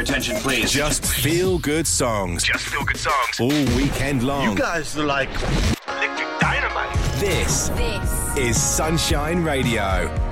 attention, please. Just feel good songs. Just feel good songs. All weekend long. You guys are like electric dynamite. This is Sunshine Radio.